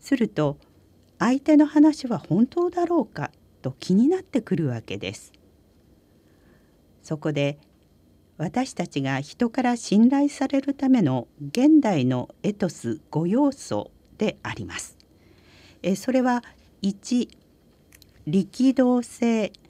すると相手の話は本当だろうかと気になってくるわけです。そこで私たちが人から信頼されるための現代のエトス5要素であります。それは1、力道性、